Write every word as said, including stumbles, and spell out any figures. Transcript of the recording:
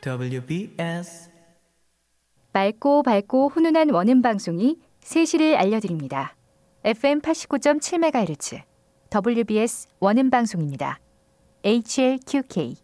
더블유비에스 맑고 밝고 훈훈한 원음 방송이 세시를 알려드립니다. 에프엠 팔십구 점 칠 메가헤르츠 더블유비에스 원음 방송입니다. 에이치엘큐케이